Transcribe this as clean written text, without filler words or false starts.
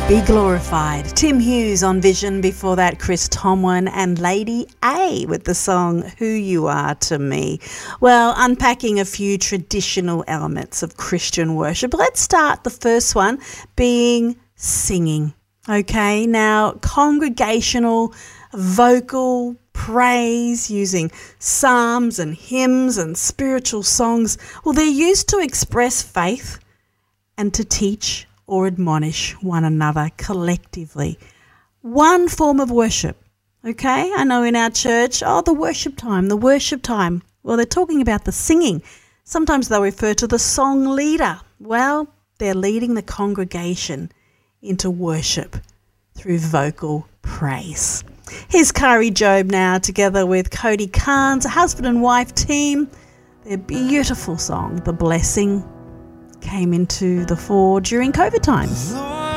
Be glorified. Tim Hughes on Vision. Before that, Chris Tomlin and Lady A with the song Who You Are to Me. Well, unpacking a few traditional elements of Christian worship. Let's start the first one being singing. Okay, now congregational vocal praise using psalms and hymns and spiritual songs. Well, they're used to express faith and to teach or admonish one another collectively. One form of worship, okay? I know in our church, the worship time. Well, they're talking about the singing. Sometimes they'll refer to the song leader. Well, they're leading the congregation into worship through vocal praise. Here's Kari Jobe now together with Cody Carnes, a husband and wife team. Their beautiful song, The Blessing, came into the fore during COVID times.